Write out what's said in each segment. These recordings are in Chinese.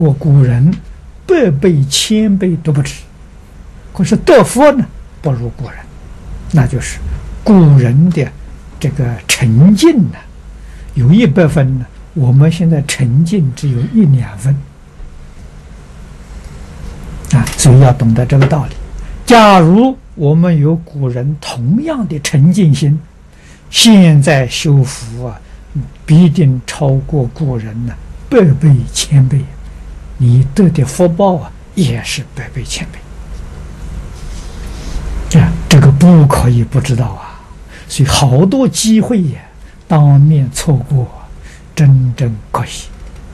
我古人百倍千倍都不止，可是得佛呢不如古人，那就是古人的这个沉静呢，有100分呢，我们现在沉静只有1-2分啊，所以要懂得这个道理。假如我们有古人同样的沉静心，现在修福啊，必定超过古人呢100倍1000倍，你得的福报啊也是100倍1000倍啊，这个不可以不知道啊。所以好多机会呀，当面错过，真正可惜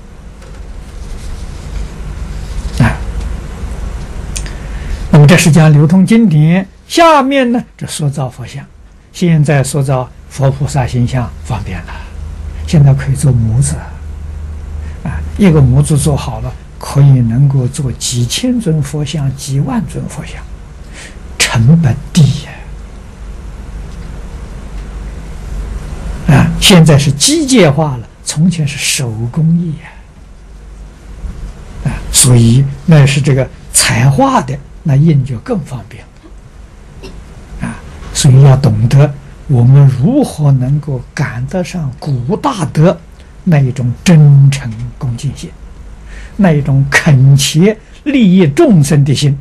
啊。那么这是讲流通经典，下面呢这塑造佛像，现在塑造佛菩萨形象方便了，现在可以做模子啊，一个模子做好了，可以能够做几千尊佛像、几万尊佛像，成本低呀。现在是机械化了，从前是手工艺啊，所以那是这个彩画的，那印就更方便啊。所以要懂得我们如何能够赶得上古大德那一种真诚恭敬心，那一种恳切利益众生的心，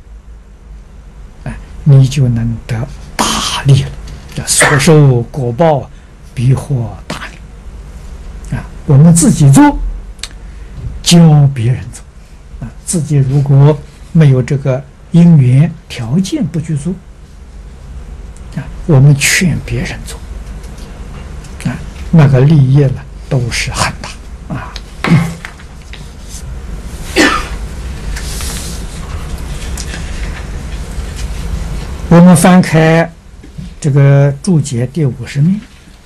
你就能得大利了，这所受果报必获大利啊！我们自己做，教别人做啊！自己如果没有这个因缘条件不去做啊，我们劝别人做啊，那个利益呢都是很大啊。我们翻开这个注解第50面。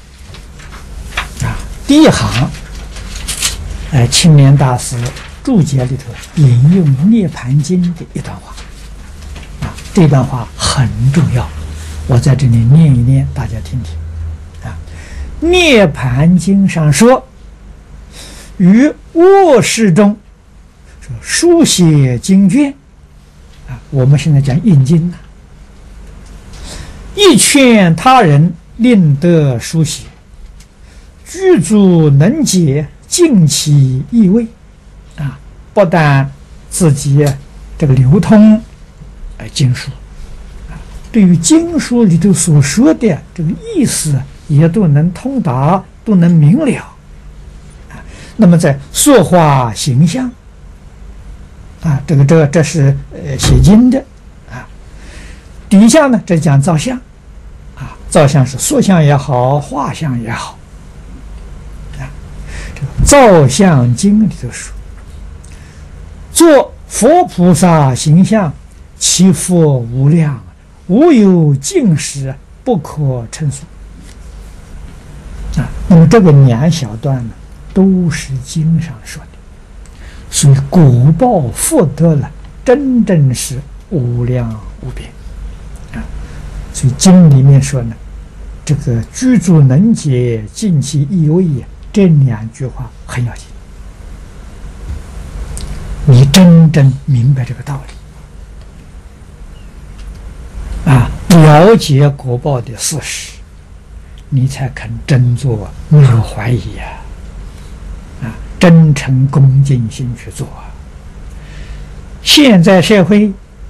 第一行，青莲大师注解里头引用《涅盘经》的一段话，啊，这段话很重要，我在这里念一念，大家听听，啊，《涅盘经》上说，于卧室中书写经卷，啊，我们现在讲印经呢，亦劝他人令得书写。具足能解，尽其意味，啊，不但自己这个流通经书，啊，对于经书里头所说的这个意思也都能通达，都能明了，啊，那么在塑化形象，啊，这是写经的，啊，底下呢这讲造像，啊，造像是塑像也好，画像也好。造像经里头说，做佛菩萨形象，其佛无量，无有尽时，不可称数啊。那么这个2小段呢，都是经上说的，所以果报福德了，真正是无量无边啊。所以经里面说呢，这个具足能解，尽其意味也。这2句话很要紧，你真正明白这个道理啊，了解果报的事实，你才肯真做，没有怀疑呀，啊，真诚恭敬心去做啊。现在社会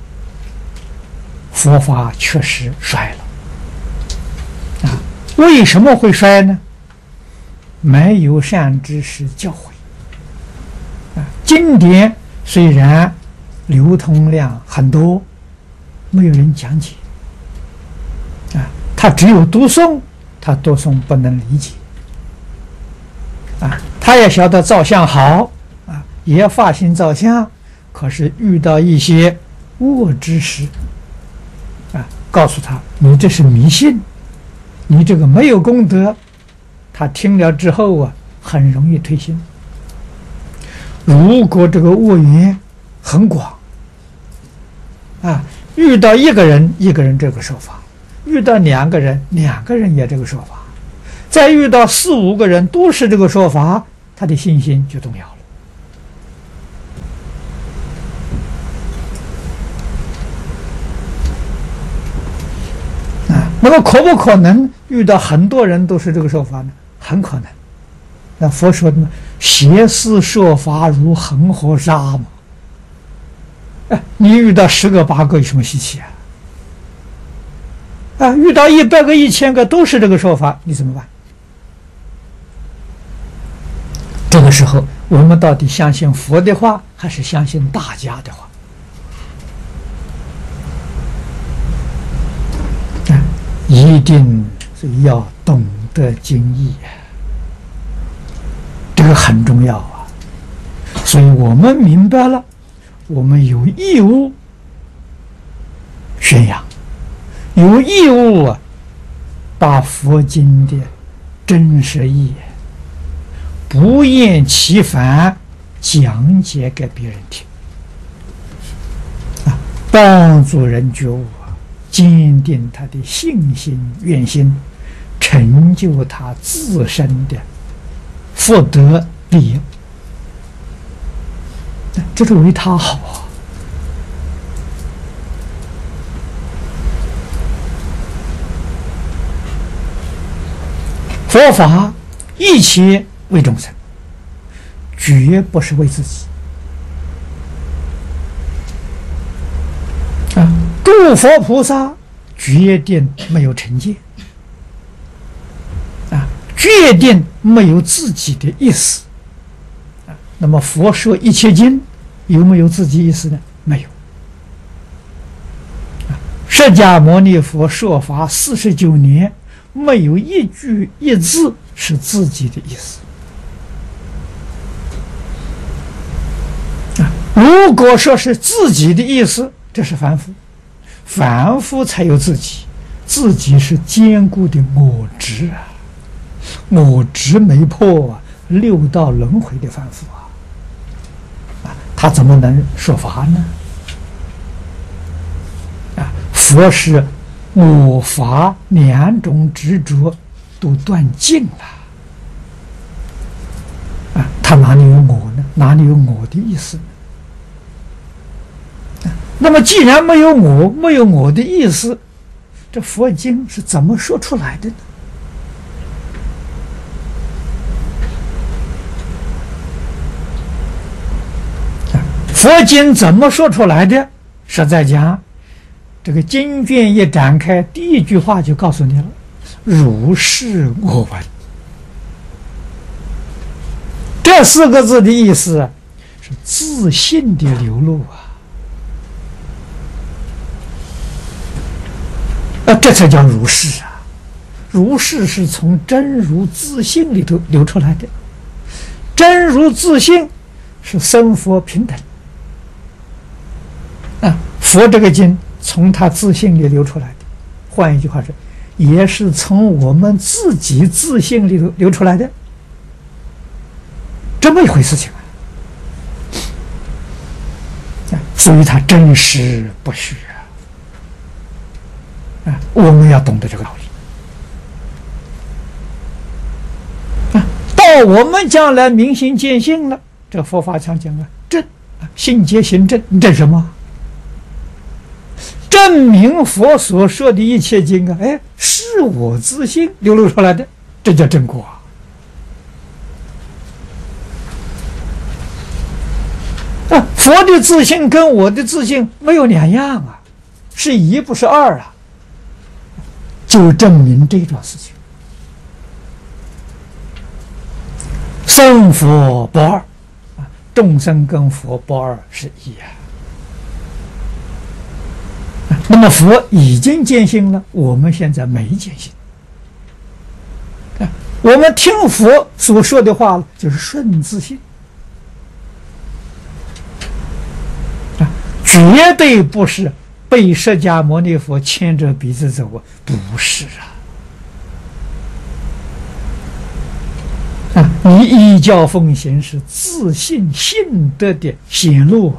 佛法确实衰了啊，为什么会衰呢？没有善知识教诲啊，经典虽然流通量很多，没有人讲解啊，他只有读诵，他读诵不能理解啊，他也晓得造像好啊，也发心造像，可是遇到一些恶知识啊，告诉他你这是迷信，你这个没有功德。他听了之后啊，很容易退心。如果这个恶缘很广啊，遇到一个人这个说法，遇到2个人也这个说法，再遇到4、5个人都是这个说法，他的信心就动摇那么可不可能遇到很多人都是这个说法呢？很可能。那佛说的呢，邪思说法如恒河沙嘛。你遇到10个8个有什么稀奇啊？遇到100个1000个都是这个说法，你怎么办？这个时候，我们到底相信佛的话，还是相信大家的话？一定是要懂得经义，这个很重要啊。所以我们明白了，我们有义务宣扬，有义务啊，把佛经的真实义不厌其烦讲解给别人听，帮助人觉悟，坚定他的信心愿心，成就他自身的福德利益，这是为他好啊。佛法一切为众生，绝不是为自己啊！诸佛菩萨决定没有成见啊，决定没有自己的意思啊。那么佛说一切经有没有自己意思呢？没有。释迦牟尼佛说法49年，没有一句一字是自己的意思。如果说是自己的意思，这是凡夫，凡夫才有自己，自己是坚固的我执啊，我执没破啊，6道轮回的凡夫啊，他怎么能说法呢？佛是我法2种执着都断尽了他哪里有我呢？哪里有我的意思呢？那么既然没有我，没有我的意思，这佛经是怎么说出来的呢？佛经怎么说出来的？实在讲，这个经卷一展开，第一句话就告诉你了：如是我闻。这4个字的意思是自信的流露这才叫如是啊！如是是从真如自性里头流出来的，真如自性是生佛平等佛这个经从他自性里流出来的，换一句话说，也是从我们自己自性里头流出来的，这么一回事情所以它真实不虚我们要懂得这个道理到我们将来明心见性了，这佛法常讲证信解行证，证什么？证明佛所说的一切经是我自性流露出来的，这叫正果佛的自性跟我的自性没有2样是1不是2就证明这桩事情。生佛不二众生跟佛不二是一那么佛已经见性了，我们现在没见性我们听佛所说的话就是顺自性绝对不是被释迦牟尼佛牵着鼻子走不是你依教奉行是自信性德的显露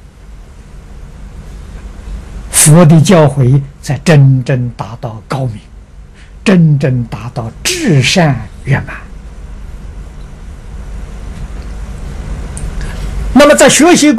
佛的教诲才真正达到高明，真正达到至善圆满。那么在学习